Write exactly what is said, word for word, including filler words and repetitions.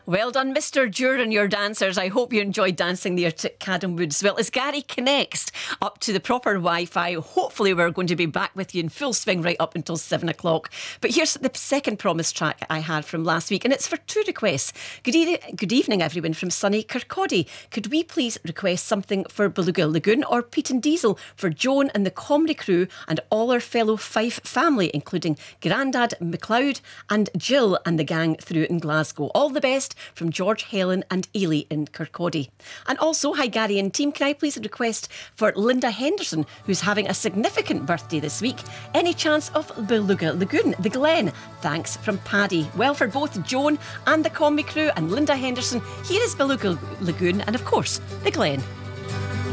Well done, Mister Duran, your dancers. I hope you enjoyed dancing there to Cadden Woods. Well, as Gary connects up to the proper Wi-Fi, hopefully we're going to be back with you in full swing right up until seven o'clock. But here's the second promise track I had from last week, and it's for two requests. Good, e- good evening, everyone from sunny Kirkcaldy. Could we please request something for Beluga Lagoon or Pete and Diesel for Joan and the comedy crew and all our fellow Fife family, including Grandad MacLeod and Jill and the gang through in Glasgow. All the best from George, Helen and Ely in Kirkcaldy. And also, hi Gary and team, can I please request for Linda Henderson, who's having a significant birthday this week, any chance of Beluga Lagoon, the Glen? Thanks from Paddy. Well, for both Joan and the comedy crew and Linda Henderson, here is Beluga Lagoon and of course, the Glen.